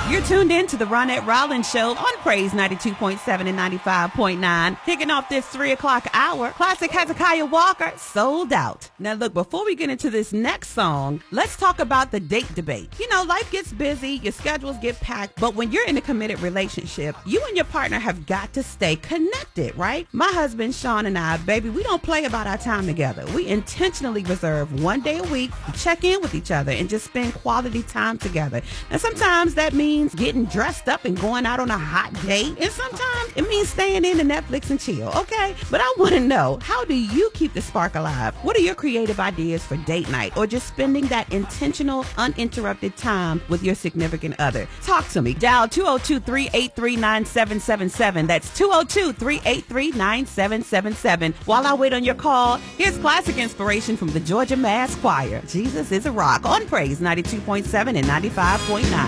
You're tuned in to the Ronette Rollins Show on Praise 92.7 and 95.9. Kicking off this 3 o'clock hour, classic Hezekiah Walker, Sold Out. Now look, before we get into this next song, let's talk about the date debate. You know, life gets busy, your schedules get packed, but when you're in a committed relationship, you and your partner have got to stay connected, right? My husband, Sean, and I, baby, we don't play about our time together. We intentionally reserve one day a week to check in with each other and just spend quality time together. And sometimes that means getting dressed up and going out on a hot date. And sometimes it means staying in to Netflix and chill, okay? But I want to know, how do you keep the spark alive? What are your creative ideas for date night or just spending that intentional, uninterrupted time with your significant other? Talk to me. Dial 202-383-9777. That's 202-383-9777. While I wait on your call, here's classic inspiration from the Georgia Mass Choir. Jesus is a Rock on Praise 92.7 and 95.9.